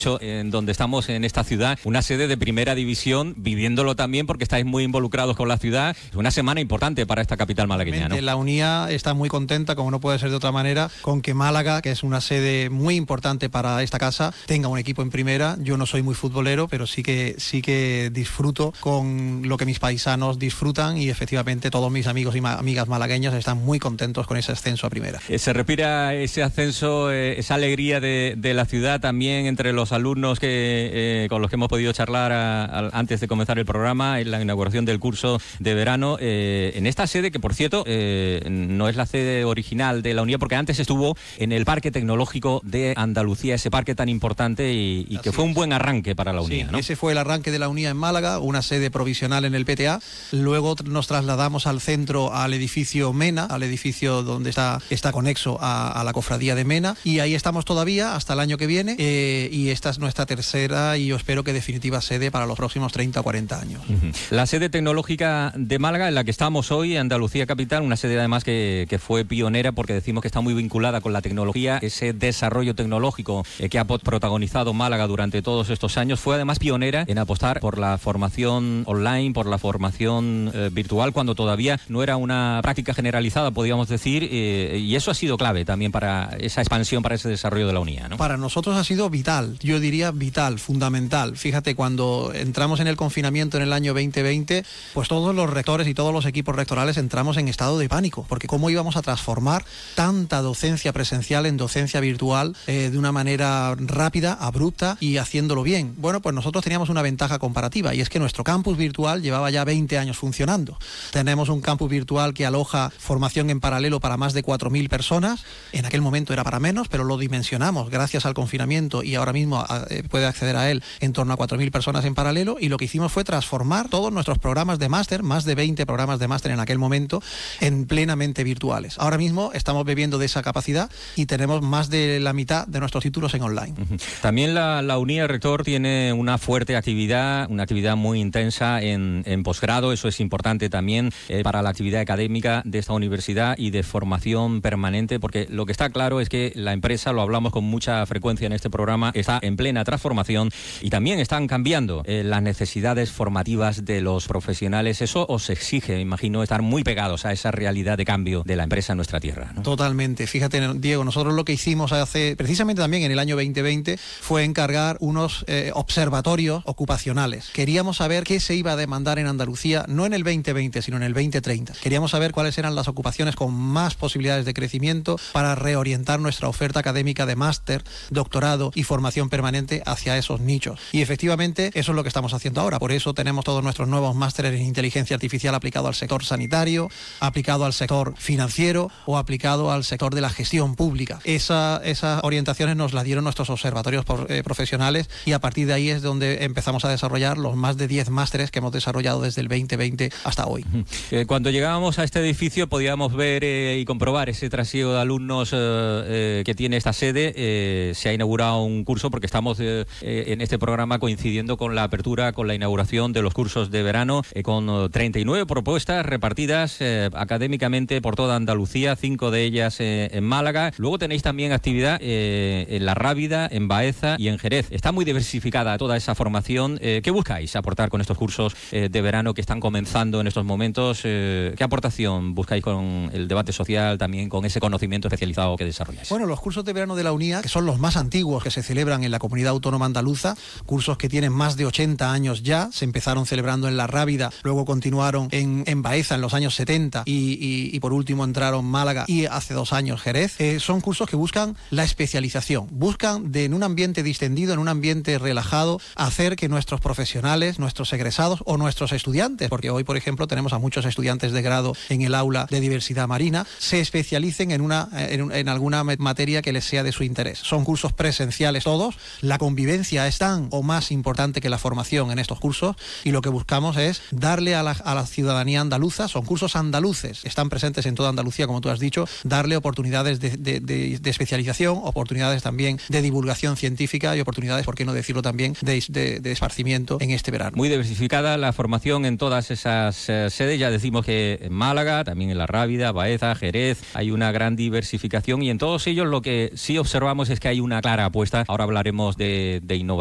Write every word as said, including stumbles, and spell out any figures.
en donde estamos en esta ciudad, una sede de primera división, viviéndolo también porque estáis muy involucrados con la ciudad. Es una semana importante para esta capital malagueña, ¿no? La Unía está muy contenta, como no puede ser de otra manera, con que Málaga, que es una sede muy importante para esta casa, tenga un equipo en primera. Yo no soy muy futbolero, pero sí que sí que disfruto con lo que mis paisanos disfrutan y efectivamente todos mis amigos y ma- amigas malagueños están muy contentos con ese ascenso a primera. Se respira ese ascenso, eh, esa alegría de, de la ciudad también entre los alumnos que eh, con los que hemos podido charlar a, a, antes de comenzar el programa en la inauguración del curso de verano eh, en esta sede que, por cierto, eh, no es la sede original de la Unía, porque antes estuvo en el Parque Tecnológico de Andalucía, ese parque tan importante y, y que fue un buen arranque para la Unía, sí, ¿no? Ese fue el arranque de la Unía en Málaga, una sede provisional en el P T A. Luego nos trasladamos al centro, al edificio Mena, al edificio donde está, está conexo a, a la cofradía de Mena, y ahí estamos todavía hasta el año que viene eh, y esta es nuestra tercera y yo espero que definitiva sede para los próximos treinta o cuarenta años. Uh-huh. La sede tecnológica de Málaga, en la que estamos hoy, Andalucía Capital, una sede además que, que fue pionera porque decimos que está muy vinculada con la tecnología, ese desarrollo tecnológico eh, que ha protagonizado Málaga durante todos estos años, fue además pionera en apostar por la formación online, por la formación eh, virtual, cuando todavía no era una práctica generalizada, podríamos decir, eh, y eso ha sido clave también para esa expansión, para ese desarrollo de la Unía, ¿no? Para nosotros ha sido vital, yo diría vital, fundamental. Fíjate, cuando entramos en el confinamiento en el año veinte veinte, pues todos los rectores y todos los equipos rectorales entramos en estado de pánico, porque cómo íbamos a transformar tanta docencia presencial en docencia virtual eh, de una manera rápida, abrupta y haciéndolo bien. Bueno, pues nosotros teníamos una ventaja comparativa y es que nuestro campus virtual llevaba ya veinte años funcionando. Tenemos un campus virtual que aloja formación en paralelo para más de cuatro mil personas. En aquel momento era para menos, pero lo dimensionamos gracias al confinamiento y ahora mismo eh, puede acceder a él en torno a cuatro mil personas en paralelo, y lo que hicimos fue transformar todos nuestros programas de máster, más de veinte programas de máster en aquel momento, en plenamente virtuales. Ahora mismo estamos bebiendo de esa capacidad y tenemos más de la mitad de nuestros títulos en online. Uh-huh. También la, la Unía, rector, tiene una fuerte actividad, una actividad muy intensa en, en posgrado. Eso es importante también eh, para la actividad académica de esta universidad y de formación permanente, porque lo que está claro es que la empresa, lo hablamos con mucha frecuencia en este programa, está en plena transformación y también están cambiando eh, las necesidades formativas de los profesionales. Eso os exige, me imagino, estar muy pegados a esa realidad de cambio de la empresa en nuestra tierra, ¿no? Totalmente. Fíjate, Diego, nosotros lo que hicimos hace, precisamente también en el año veinte veinte, fue encargar unos eh, observatorios ocupacionales. Queríamos saber qué se iba a demandar en Andalucía, no en el veinte veinte, sino en el veinte treinta. Queríamos saber cuáles eran las ocupaciones con más posibilidades de crecimiento para reorientar nuestra oferta académica de máster, doctorado y formación permanente hacia esos nichos. Y efectivamente eso es lo que estamos haciendo ahora. Por eso tenemos todos nuestros nuevos másteres en inteligencia artificial aplicado al sector sanitario, aplicado al sector financiero o aplicado al sector de la gestión pública. Esa, esas orientaciones nos las dieron nuestros observatorios por, eh, profesionales y a partir de ahí es donde empezamos a desarrollar los más de diez másteres que hemos desarrollado desde el veinte veinte hasta hoy. Eh, cuando llegábamos a este edificio podíamos ver eh, y comprobar ese trasiego de alumnos eh, eh, que tiene esta sede. Eh, se ha inaugurado un curso porque estamos eh, eh, en este programa coincidiendo con la apertura, con la inauguración de los cursos de verano, eh, con treinta y nueve propuestas repartidas eh, académicamente por toda Andalucía, cinco de ellas eh, en Málaga. Luego tenéis también actividad eh, en La Rábida, en Baeza y en Jerez. Está muy diversificada toda esa formación. Eh, ¿Qué buscáis aportar con estos cursos eh, de verano que están comenzando en estos momentos? Eh, ¿Qué aportación buscáis con el debate social, también con ese conocimiento especializado que desarrolláis? Bueno, los cursos de verano de la Unía, que son los más antiguos que se celebran en la comunidad autónoma andaluza, cursos que tienen más de ochenta años ya, se empezaron celebrando en La Rábida, luego continuaron en, en Baeza en los años setenta y, y, y por último entraron Málaga y hace dos años Jerez. Eh, son cursos que buscan la especialización, buscan de en un ambiente distendido, en un ambiente relajado, hacer que nuestros profesionales, nuestros egresados o nuestros estudiantes, porque hoy por ejemplo tenemos a muchos estudiantes de grado en el aula de diversidad marina, se especialicen en, una, en, en alguna materia que les sea de su interés. Son cursos presenciales todos, la convivencia es tan o más importante que la formación en estos cursos y lo que buscamos es darle a la, a la ciudadanía andaluza, son cursos andaluces, están presentes en toda Andalucía como tú has dicho, darle oportunidades de, de, de, de especialización, oportunidades también de divulgación científica y oportunidades, por qué no decirlo también, de, de, de esparcimiento en este verano. Muy diversificada la formación en todas esas eh, sedes, ya decimos que en Málaga, también en La Rábida, Baeza, Jerez, hay una gran diversificación y en todos ellos lo que sí observamos es que hay una clara apuesta, ahora hablaremos hablemos de, de innovación